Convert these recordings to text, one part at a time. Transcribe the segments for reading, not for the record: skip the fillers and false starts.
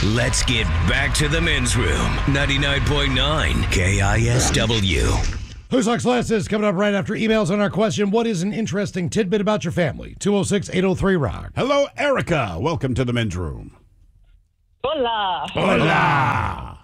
Let's get back to the men's room. 99.9 KISW. Who Sucks Less is coming up right after emails on our question, what is an interesting tidbit about your family? 206-803-ROCK. Hello, Erica. Welcome to the men's room. Hola. Hola.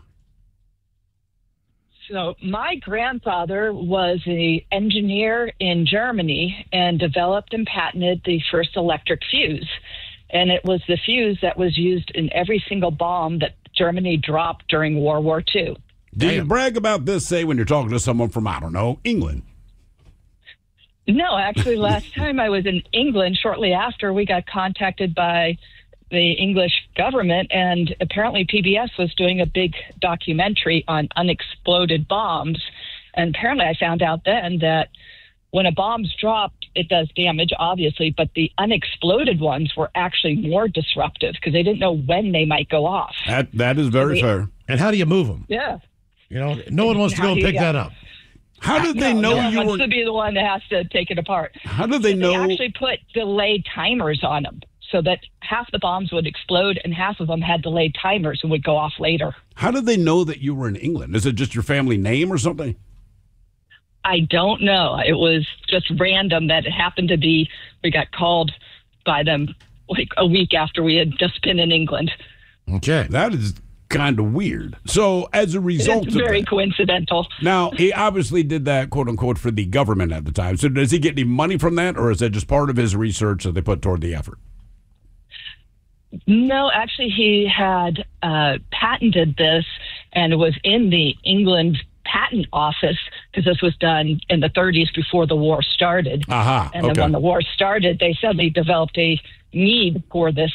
So my grandfather was an engineer in Germany and developed and patented the first electric fuse. And it was the fuse that was used in every single bomb that Germany dropped during World War II. Do you brag about this, say, when you're talking to someone from, I don't know, England? No, actually, last time I was in England, shortly after, we got contacted by the English government, and apparently PBS was doing a big documentary on unexploded bombs. And apparently I found out then that when a bomb's dropped, it does damage, obviously, but the unexploded ones were actually more disruptive because they didn't know when they might go off. That is very fair. And how do you move them? Yeah. You know, no one wants to go and pick that up. How did they know you wants were... to be the one that has to take it apart. How did they know... They actually put delayed timers on them so that half the bombs would explode and half of them had delayed timers and would go off later. How did they know that you were in England? Is it just your family name or something? I don't know. It was just random that it happened to be, we got called by them like a week after we had just been in England. Okay. That is kind of weird. So as a result It's of very that, coincidental. now, he obviously did that, quote unquote, for the government at the time. So does he get any money from that, or is that just part of his research that they put toward the effort? No, actually, he had patented this, and it was in the England patent office because this was done in the 30s before the war started. And then when the war started, they suddenly developed a need for this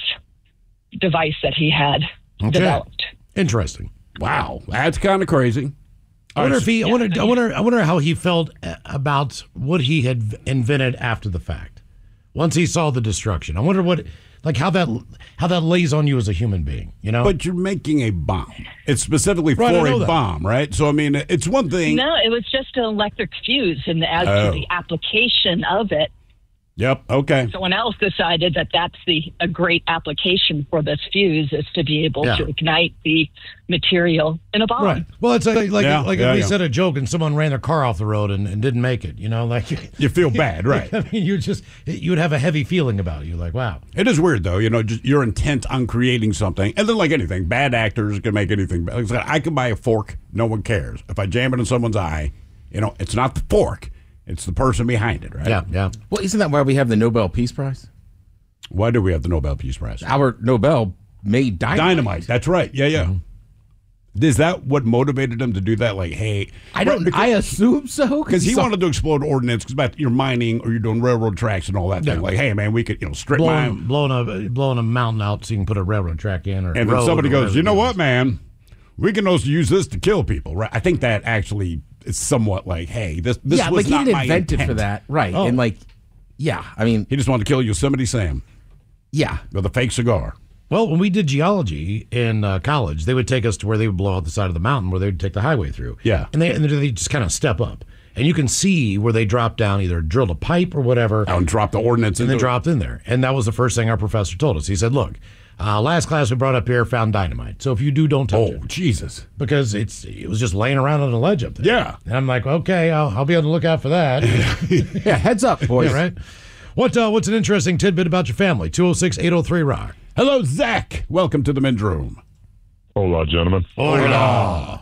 device that he had developed. Interesting. Wow, that's kind of crazy. I wonder if he. I wonder how he felt about what he had invented after the fact. Once he saw the destruction, I wonder how that lays on you as a human being. You know. But you're making a bomb. It's specifically for a bomb, right? So I mean, it's one thing. No, it was just an electric fuse, and as to the application of it. Yep. Okay. Someone else decided that that's a great application for this fuse is to be able to ignite the material in a bomb. Right. Well, it's like if we said a joke and someone ran their car off the road and didn't make it. You know, like you feel bad, right? I mean, you would have a heavy feeling about you, like wow. It is weird though, you know, just your intent on creating something, and then like anything, bad actors can make anything. Like I can buy a fork, no one cares. If I jam it in someone's eye, you know, it's not the fork. It's the person behind it, right? Yeah. Well, isn't that why we have the Nobel Peace Prize? Why do we have the Nobel Peace Prize? Our Nobel made dynamite. That's right. Yeah. Mm-hmm. Is that what motivated him to do that? Like, hey, I assume so because he wanted to explode ordnance because you're mining or you're doing railroad tracks and all that thing. Like, hey, man, we could strip mine, blowing a mountain out so you can put a railroad track in, and then somebody goes, you know what, man, we can also use this to kill people, right? I think that actually. It's somewhat like, hey, this was not my intent. Yeah, like he didn't invent it for that, right? Oh. And like, yeah, I mean, he just wanted to kill Yosemite Sam. Yeah, with a fake cigar. Well, when we did geology in college, they would take us to where they would blow out the side of the mountain where they'd take the highway through. Yeah, and they just kind of step up, and you can see where they dropped down, either drilled a pipe or whatever, and dropped the ordnance, and then dropped in there. And that was the first thing our professor told us. He said, "Look." Last class we brought up here found dynamite. So if you don't touch it. Oh, Jesus. Because it was just laying around on a ledge up there. Yeah. And I'm like, okay, I'll be on the lookout for that. Yeah, heads up, boys. Yeah, right? What's an interesting tidbit about your family? 206-803-ROCK. Hello, Zach. Welcome to the men's room. Hola, gentlemen. Hola.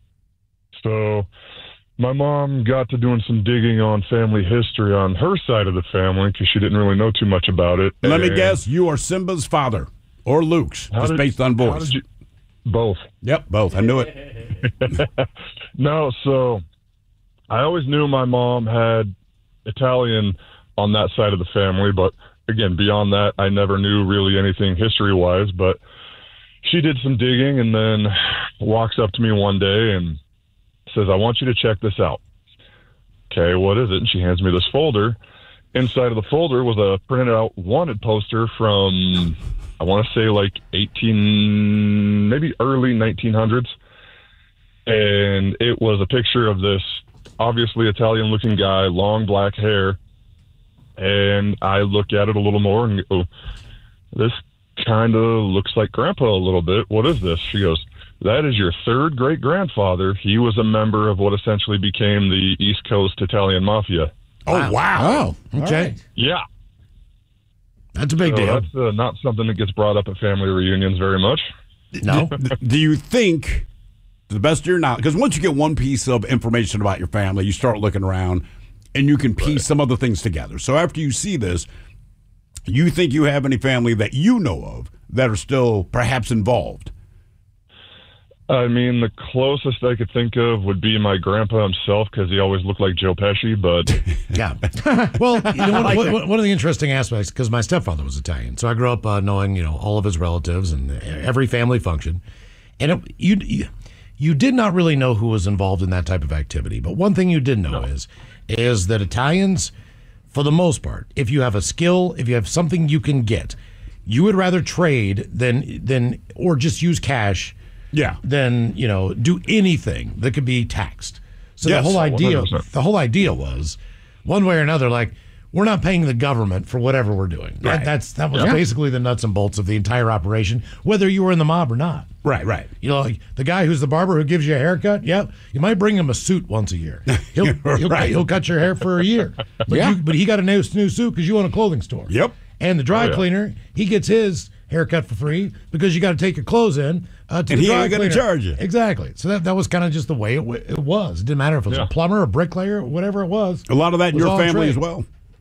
So my mom got to doing some digging on family history on her side of the family because she didn't really know too much about it. Let me guess, you are Simba's father. Or Luke's, just based on voice. Both. Yep, both. I knew it. No, so I always knew my mom had Italian on that side of the family, but again, beyond that, I never knew really anything history-wise, but she did some digging and then walks up to me one day and says, I want you to check this out. Okay, what is it? And she hands me this folder. Inside of the folder was a printed out wanted poster from... I want to say like maybe early 1900s. And it was a picture of this obviously Italian looking guy, long black hair. And I look at it a little more and go, this kind of looks like Grandpa a little bit. What is this? She goes, that is your third great-grandfather. He was a member of what essentially became the East Coast Italian Mafia. Oh, wow. Oh, okay. right. Yeah. That's a big So deal. that's not something that gets brought up at family reunions very much. No. Do you think, to the best of your knowledge, because once you get one piece of information about your family, you start looking around and you can piece some other things together. So after you see this, you think you have any family that you know of that are still perhaps involved? I mean, the closest I could think of would be my grandpa himself, because he always looked like Joe Pesci, but Yeah. Well, you know, one of the interesting aspects, because my stepfather was Italian, so I grew up knowing, all of his relatives and every family function. And you did not really know who was involved in that type of activity. But one thing you did know is that Italians, for the most part, if you have a skill, if you have something you can get, you would rather trade than or just use cash. Yeah. Than do anything that could be taxed. So Yes, the whole 100%. idea was, one way or another, like, we're not paying the government for whatever we're doing. Right. That was basically the nuts and bolts of the entire operation, whether you were in the mob or not. Right. Like the guy who's the barber who gives you a haircut. Yeah, you might bring him a suit once a year. He'll cut your hair for a year. But he got a new suit because you own a clothing store. Yep. And the dry cleaner, he gets his haircut for free because you got to take your clothes in to the he dry ain't gonna cleaner. charge you. Exactly. So that was kind of just the way it was. It didn't matter if it was a plumber, a bricklayer, whatever it was. A lot of that in It was your all family trade. as well?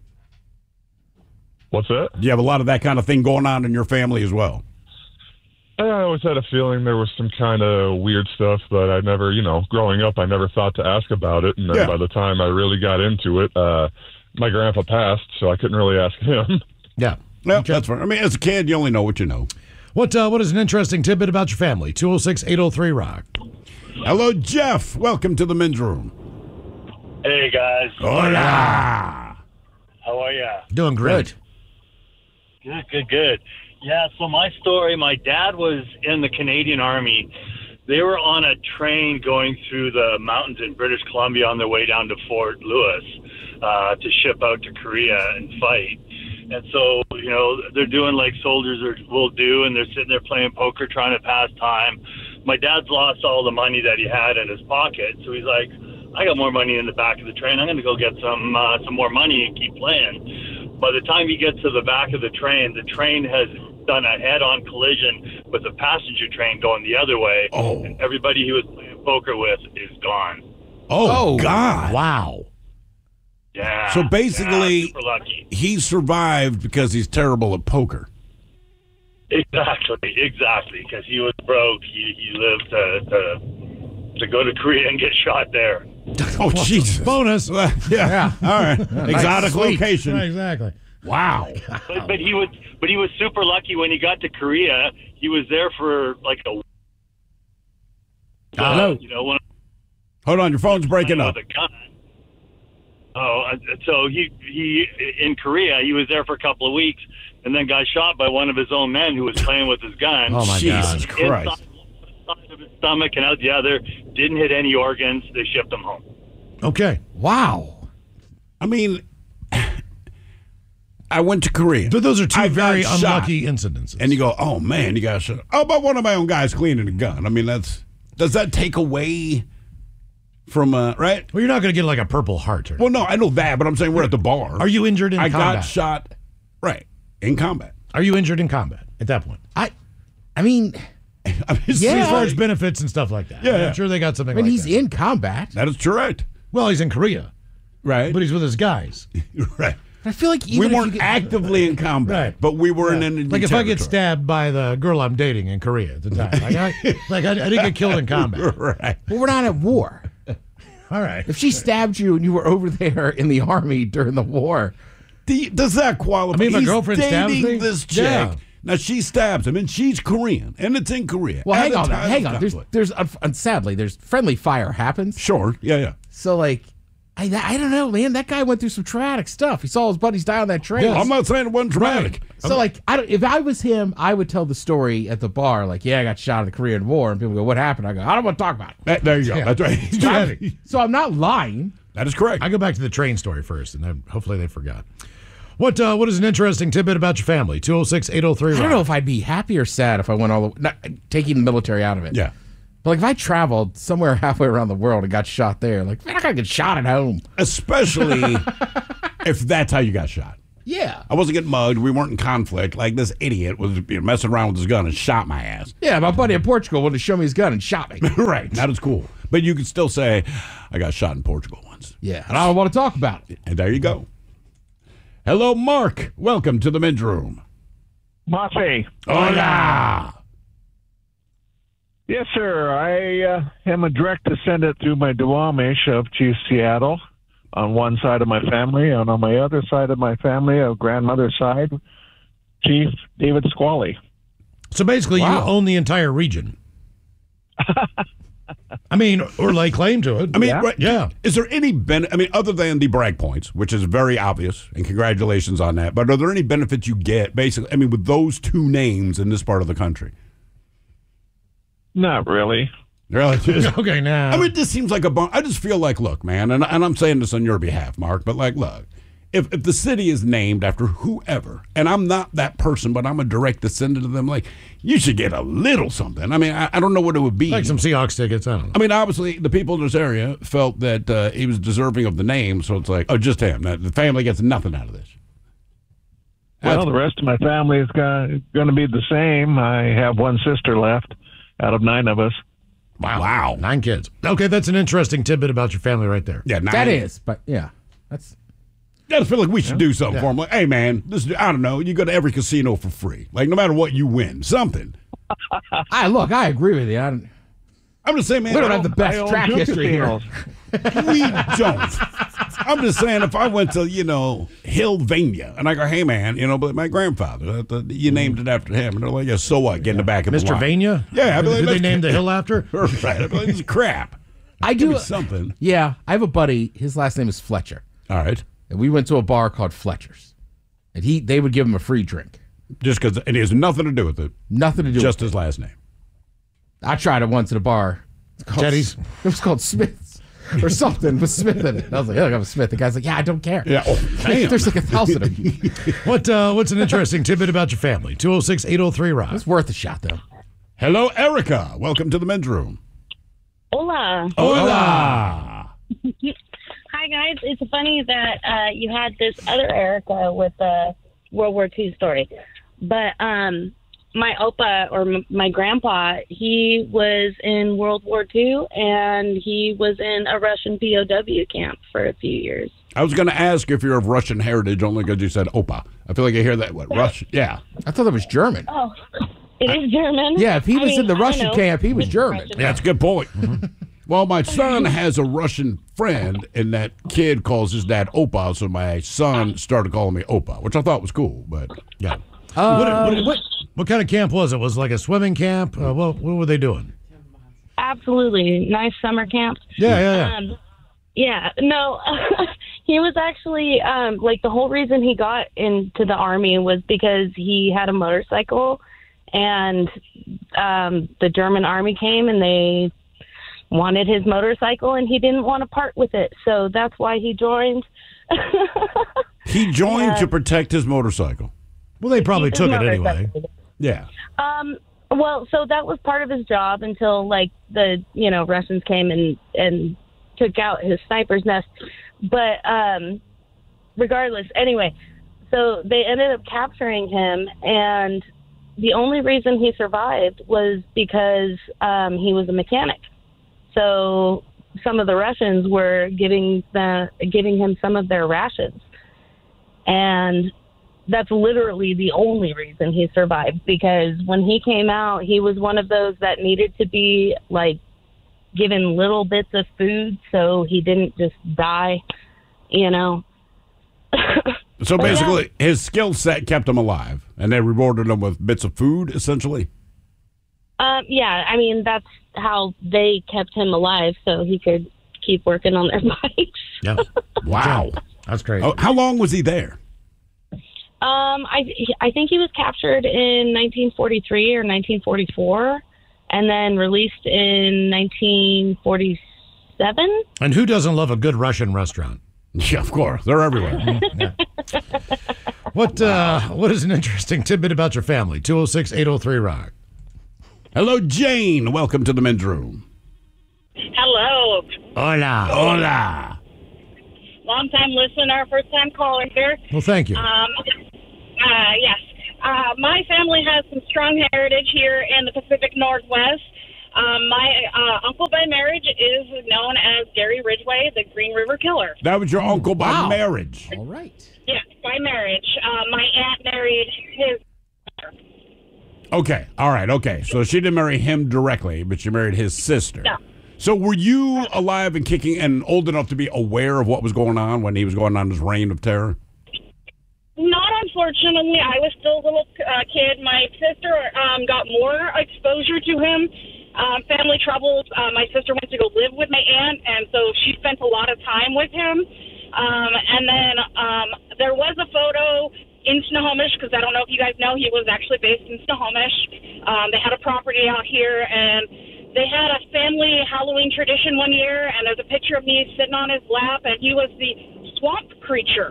what's that? Do you have a lot of that kind of thing going on in your family as well? I always had a feeling there was some kind of weird stuff, but I never, growing up, I never thought to ask about it. And then by the time I really got into it, my grandpa passed, so I couldn't really ask him. Yeah. Well, that's fine. I mean, as a kid, you only know what you know. What is an interesting tidbit about your family? 206-803-ROCK. Hello, Jeff. Welcome to the men's room. Hey, guys. Hola. How are ya? Doing great. Good. Yeah, so my story, my dad was in the Canadian Army. They were on a train going through the mountains in British Columbia on their way down to Fort Lewis to ship out to Korea and fight. And so, they're doing like soldiers will do, and they're sitting there playing poker, trying to pass time. My dad's lost all the money that he had in his pocket, so he's like, I got more money in the back of the train. I'm going to go get some more money and keep playing. By the time he gets to the back of the train has done a head-on collision with a passenger train going the other way. Oh. And everybody he was playing poker with is gone. Oh, God. Wow. Yeah. So basically, super lucky. he survived because he's terrible at poker. Exactly. Because he was broke. He lived to go to Korea and get shot there. Oh, Jesus. Bonus. Yeah. All right. Exotic location. Right, exactly. Wow. But he was super lucky when he got to Korea. He was there for like a. Hello. When Hold on. Your phone's breaking up. with a gun. So he in Korea, he was there for a couple of weeks, and then got shot by one of his own men who was playing with his gun. Oh, my Jesus God. Christ. Inside of his stomach and out the other. Didn't hit any organs. They shipped him home. Okay. Wow. I mean, I went to Korea. But those are two I got very shot. unlucky incidences. And you go, oh, man, you got shot. How about one of my own guys cleaning a gun? I mean, does that take away from, right? Well, you're not going to get like a Purple Heart. Well, no, I know that, but I'm saying we're at the bar. Are you injured in I combat? got shot, right, in combat. Are you injured in combat at that point? I mean, I mean, Yeah. As far as benefits and stuff like that. Yeah. I'm sure they got something I mean, like he's that. in combat. that is correct. Well, he's in Korea, Right. but he's with his guys. right. I feel like even We if you weren't get- actively in combat, Right. but we were in enemy Like if I get territory. stabbed by the girl I'm dating in Korea at the time. I didn't get killed in combat. Right. Well, we're not at war. All right. If she stabbed you and you were over there in the army during the war, Does that qualify? I mean, my He's girlfriend stabs dating me. this chick. Yeah. Now, she stabs him, and she's Korean, and it's in Korea. well, At hang the on, time hang of on. conflict. There's sadly, there's friendly fire happens. Sure. Yeah. So like, I don't know, man. That guy went through some traumatic stuff. He saw his buddies die on that train. Well, I'm not saying it wasn't traumatic. So like, if I was him, I would tell the story at the bar. Like, yeah, I got shot in the Korean War, and people go, "What happened?" I go, "I don't want to talk about it." There you go. Yeah. That's right. Right. So I'm not lying. That is correct. I go back to the train story first, and then hopefully they forgot. What is an interesting tidbit about your family? 206-803. I don't know if I'd be happy or sad if I went all the not taking the military out of it. Yeah. But like if I traveled somewhere halfway around the world and got shot there, like man, I gotta get shot at home. Especially if that's how you got shot. Yeah. I wasn't getting mugged. We weren't in conflict. Like this idiot was messing around with his gun and shot my ass. Yeah, my buddy in Portugal wanted to show me his gun and shot me. Right. Not as cool. But you could still say, I got shot in Portugal once. Yeah, and I don't want to talk about it. And there you go. Hello, Mark. Welcome to the men's room. Mafe. Hola. Yes, sir. I am a direct descendant through my Duwamish of Chief Seattle on one side of my family, and on my other side of my family, of grandmother's side, Chief David Squally. So basically, you own the entire region. I mean, or lay claim to it. I mean, Yeah. right, Yeah. Is there any other than the brag points, which is very obvious, and congratulations on that, but are there any benefits you get, basically, I mean, with those two names in this part of the country? Not really. Really? Okay, now. I mean, this seems like I just feel like, look, man, and I'm saying this on your behalf, Mark, but like, look, if the city is named after whoever, and I'm not that person, but I'm a direct descendant of them, like, you should get a little something. I mean, I don't know what it would be. like some Seahawks tickets. I don't know. I mean, obviously, the people in this to felt that he was deserving of the name, so it's like, oh, just him. The family gets nothing out of this. Well, the rest of my family is going to be the same. I have one sister left out of 9 of us. Wow. 9 kids. Okay, that's an interesting tidbit about your family right there. Yeah, That is, but yeah, that's I just feel like we should do something for him. Like, hey, man, I don't know. You go to every casino for free. Like, no matter what, you win something. I agree with you. I'm just saying, man. We don't have the I best own track 2 history here. casinos. We don't. I'm just saying, if I went to, Hillvania, and I go, hey, man, but my grandfather, you named it after him. And they're like, yeah, so what? Get in the back of the Mr. line. Vania? Yeah, I'd be like, Did they let's- name the hill after? Right. I'd be like, this is crap. I Give do me something. Yeah, I have a buddy. His last name is Fletcher, All right. and we went to a bar called Fletcher's, and they would give him a free drink. Just because it has nothing to do with it. Nothing to do. Just with his last name. it. I tried it once at a bar. It's called- Teddy's? It was called Smith's or something with Smith in it. I was like, yeah, I'm Smith. The guy's like, yeah, I don't care. Yeah. Oh, damn. There's like 1,000 of you. What's an interesting tidbit about your family? 206-803-ROCK. It's worth a shot though. Hello, Erica. Welcome to the men's room. Hola. Hola. Hi, guys. It's funny that you had this other Erica with the World War II story. But my opa, or my grandpa, he was in World War II, and he was in a Russian POW camp for a few years. I was going to ask if you're of Russian heritage only because you said Opa. I feel like I hear that. What, Russian? Yeah. I thought that was German. Oh, it is German? Yeah, if he was in the I don't Russian know. camp, he was It's German. Russian. Yeah, that's a good point. Well, my son has a Russian friend, and that kid calls his dad Opa, so my son started calling me Opa, which I thought was cool, but Yeah. What kind of camp was it? Was it like a swimming camp? What were they doing? Absolutely. Nice summer camp. Yeah. Yeah, no, he was actually, like, the whole reason he got into the Army was because he had a motorcycle, and the German Army came, and they wanted his motorcycle, and he didn't want to part with it, so that's why he joined. he joined to protect his motorcycle. Well, they probably took it anyway. Yeah. Well, so that was part of his job until, like, the, Russians came and took out his sniper's nest. But regardless, anyway, so they ended up capturing him, and the only reason he survived was because he was a mechanic. So some of the Russians were giving him some of their rations, and that's literally the only reason he survived, because when he came out, he was one of those that needed to be, like, given little bits of food so he didn't just die, So basically, his skill set kept him alive, and they rewarded him with bits of food, essentially? Yeah, I mean, that's how they kept him alive, so he could keep working on their bikes. Yeah. Wow. That's great. Oh, how long was he there? I think he was captured in 1943 or 1944, and then released in 1947. And who doesn't love a good Russian restaurant? Yeah, of course. They're everywhere. What is an interesting tidbit about your family? 206-803-ROCK. Hello, Jane. Welcome to the men's room. Hello. Hola. Hola. Long time listener, first time caller here. Well, thank you. Yes. My family has some strong heritage here in the Pacific Northwest. My uncle by marriage is known as Gary Ridgway, the Green River Killer. That was your uncle by marriage. All right. Yes, by marriage. My aunt married his. Okay. All right. Okay. So she didn't marry him directly, but she married his sister. No. So were you alive and kicking and old enough to be aware of what was going on when he was going on his reign of terror? Not unfortunately. I was still a little kid. My sister got more exposure to him. Family troubles. My sister went to go live with my aunt, and so she spent a lot of time with him. And then there was a photo in Snohomish, because I don't know if you guys know, he was actually based in Snohomish. They had a property out here, and they had a family Halloween tradition one year, and there's a picture of me sitting on his lap, and he was the swamp creature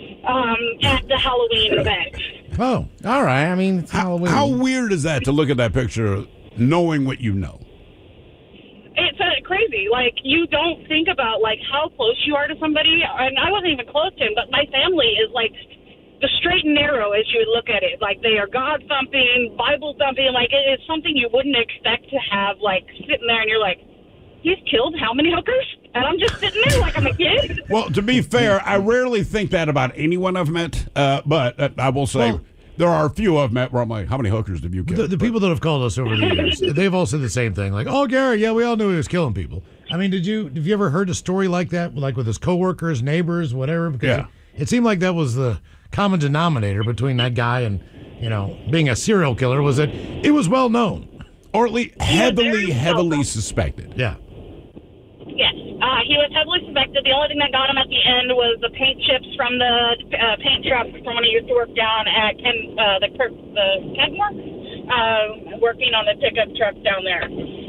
at the Halloween event. Oh, all right. I mean, it's Halloween. How weird is that to look at that picture knowing what you know? It's crazy. Like, you don't think about, like, how close you are to somebody. And I wasn't even close to him, but my family is, like, the straight and narrow as you would look at it. Like, they are God-thumping, Bible-thumping. Like, it is something you wouldn't expect to have, like, sitting there and you're like, he's killed how many hookers? And I'm just sitting there like I'm a kid. Well, to be fair, I rarely think that about anyone I've met, but I will say there are a few I've met where I'm like, how many hookers have you killed? The people that have called us over the years, they've all said the same thing. Like, oh, Gary, yeah, we all knew he was killing people. I mean, have you ever heard a story like that, like with his coworkers, neighbors, whatever? Because it seemed like that was the common denominator between that guy and, being a serial killer, was that it was well known. Or at least heavily suspected. Yeah. Yes, he was heavily suspected. The only thing that got him at the end was the paint chips from the paint truck from when he used to work down at the Kenmore, working on the pickup truck down there.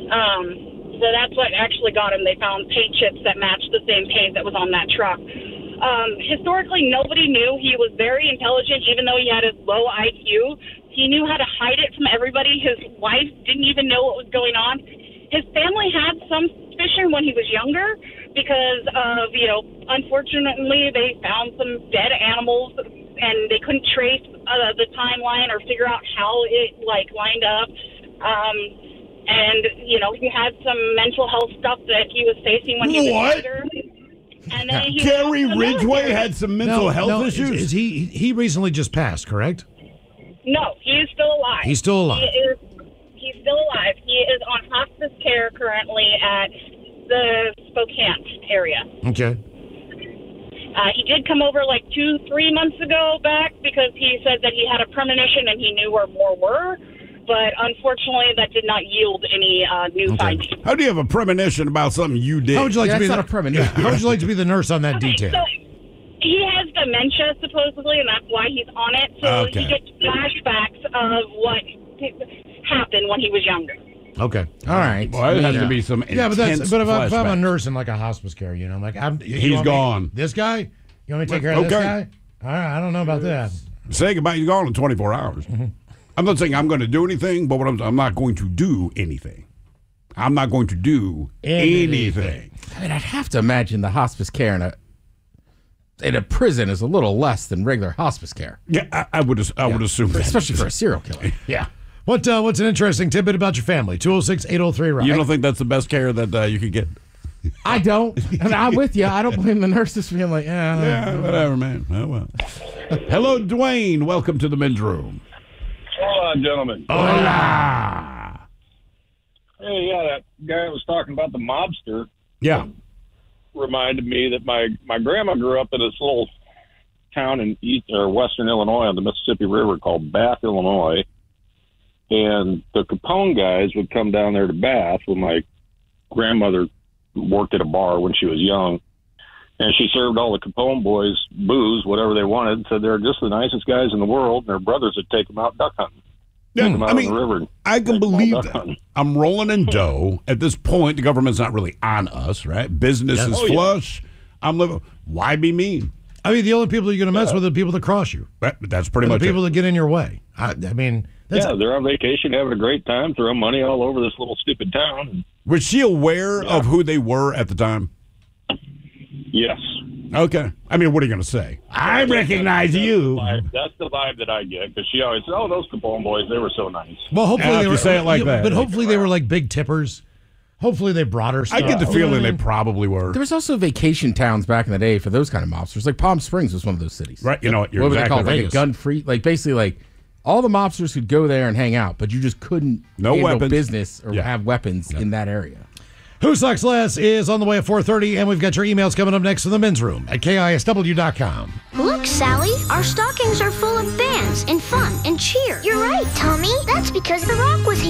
So that's what actually got him. They found paint chips that matched the same paint that was on that truck. Historically, nobody knew. He was very intelligent, even though he had a low IQ. He knew how to hide it from everybody. His wife didn't even know what was going on. His family had some suspicion when he was younger because of, unfortunately, they found some dead animals and they couldn't trace the timeline or figure out how it, lined up. And, he had some mental health stuff that he was facing when he was younger. And then Gary Ridgway had some mental health issues? He recently just passed, correct? No, he is still alive. He's still alive. He's still alive. He is on hospice care currently at the Spokane area. Okay. He did come over 2-3 months ago back because he said that he had a premonition and he knew where more were. But unfortunately, that did not yield any new findings. How do you have a premonition about something you did? How would you like to be not a premonition. How would you like to be the nurse on that detail? So he has dementia, supposedly, and that's why he's on it. So he gets flashbacks of what happened when he was younger. Okay. All right. Well, it has to be some intense but if I'm a flashbacks. nurse in a hospice care, I'm like, he's gone. This guy? You want me to take care of this guy? All right, I don't know about that. Say goodbye. He's gone in 24 hours. Mm-hmm. I'm not saying I'm going to do anything, but I'm not going to do anything. I'm not going to do anything. I mean, I'd have to imagine the hospice care in a prison is a little less than regular hospice care. Yeah, I would assume that. Especially for a serial killer. Yeah. What's an interesting tidbit about your family? 206-803-ROCK. You don't think that's the best care that you could get? I don't. And I'm with you. I don't blame the nurses for being like, yeah, whatever, man. Oh, well. Hello, Dwayne. Welcome to the men's room. Hola, gentlemen. Hola. Hey, that guy that was talking about the mobster. Yeah. Reminded me that my grandma grew up in this little town in western Illinois on the Mississippi River called Bath, Illinois. And the Capone guys would come down there to Bath when my grandmother worked at a bar when she was young. And she served all the Capone boys booze, whatever they wanted, and said they're just the nicest guys in the world, and their brothers would take them out duck hunting. Yeah, Take them out on the river. I can believe that. I'm rolling in dough. At this point, the government's not really on us, right? Business is flush. I'm living. Why be mean? I mean, the only people you're going to mess with are the people that cross you. That's pretty much the people it. that get in your way. I mean, that's, they're on vacation, having a great time, throwing money all over this little stupid town. Was she aware of who they were at the time? Yes. Okay. I mean, what are you going to say? I recognize you. That's the vibe that I get, because she always says, "Oh, those Capone boys, they were so nice." Well, hopefully they were say it like that. But hopefully they were like big tippers. Hopefully they brought her stuff. I get the feeling they probably were. There was also vacation towns back in the day for those kind of mobsters. Like Palm Springs was one of those cities. Right. You know what? You're What were exactly they called? right. Like a gun-free? Like basically like all the mobsters could go there and hang out, but you just couldn't handle weapons. business or have weapons in that area. Who Sucks Less is on the way at 4:30, and we've got your emails coming up next in the men's room at KISW.com. Look, Sally, our stockings are full of bands and fun and cheer. You're right, Tommy. That's because The Rock was here.